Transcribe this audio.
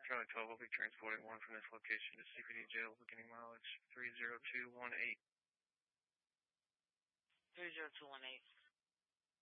Charlie 12 will be transporting one from this location to CPD jail, beginning mileage 30218. 30218.